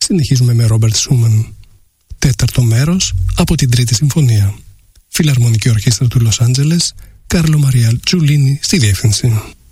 Συνεχίζουμε με Ρόμπερτ Σούμαν. Τέταρτο μέρος από την Τρίτη Συμφωνία. Φιλαρμονική Ορχήστρα του Λος Άντζελες, Κάρλο Μαρία Τζουλίνι στη διεύθυνση.